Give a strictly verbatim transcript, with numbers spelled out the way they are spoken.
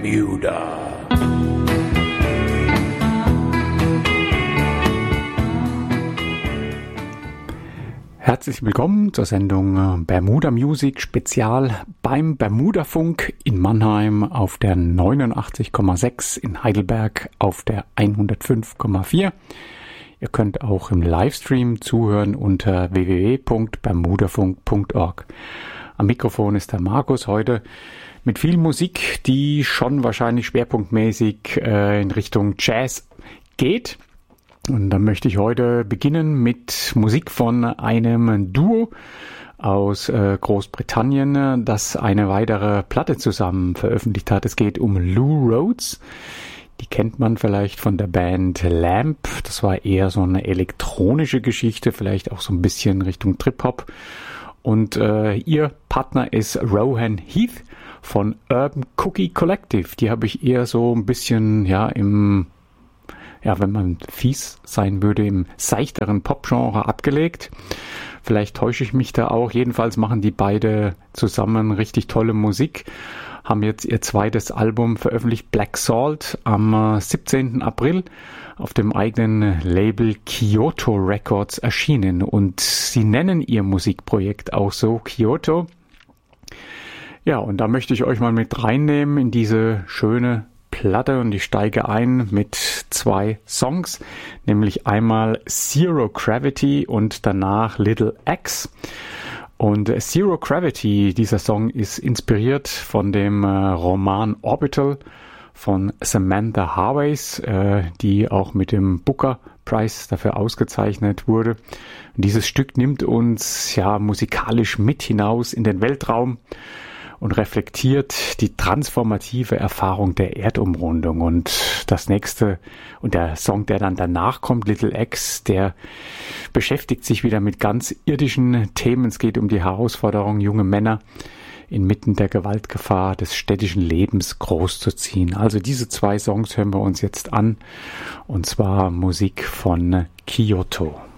Bermuda. Herzlich willkommen zur Sendung Bermuda Music Spezial beim Bermuda-Funk in Mannheim auf der neunundachtzig Komma sechs, in Heidelberg auf der hundertfünf Komma vier. Ihr könnt auch im Livestream zuhören unter w w w punkt bermudafunk punkt org. Am Mikrofon ist der Markus heute mit viel Musik, die schon wahrscheinlich schwerpunktmäßig äh, in Richtung Jazz geht. Und dann möchte ich heute beginnen mit Musik von einem Duo aus äh, Großbritannien, das eine weitere Platte zusammen veröffentlicht hat. Es geht um Lou Rhodes. Die kennt man vielleicht von der Band Lamp. Das war eher so eine elektronische Geschichte, vielleicht auch so ein bisschen Richtung Trip-Hop. Und äh, ihr Partner ist Rohan Heath von Urban Cookie Collective. Die habe ich eher so ein bisschen, ja, im, ja, wenn man fies sein würde, im seichteren Pop-Genre abgelegt. Vielleicht täusche ich mich da auch. Jedenfalls machen die beide zusammen richtig tolle Musik. Haben jetzt ihr zweites Album veröffentlicht, Black Salt, am siebzehnten April auf dem eigenen Label Kyoto Records erschienen. Und sie nennen ihr Musikprojekt auch so, Kyoto. Ja, und da möchte ich euch mal mit reinnehmen in diese schöne Platte und ich steige ein mit zwei Songs, nämlich einmal Zero Gravity und danach Little X. Und Zero Gravity, dieser Song ist inspiriert von dem äh, Roman Orbital von Samantha Harways, äh, die auch mit dem Booker Prize dafür ausgezeichnet wurde. Und dieses Stück nimmt uns ja musikalisch mit hinaus in den Weltraum und reflektiert die transformative Erfahrung der Erdumrundung. Und das nächste und der Song, der dann danach kommt, Little X, der beschäftigt sich wieder mit ganz irdischen Themen. Es geht um die Herausforderung, junge Männer inmitten der Gewaltgefahr des städtischen Lebens großzuziehen. Also diese zwei Songs hören wir uns jetzt an, und zwar Musik von Kyoto.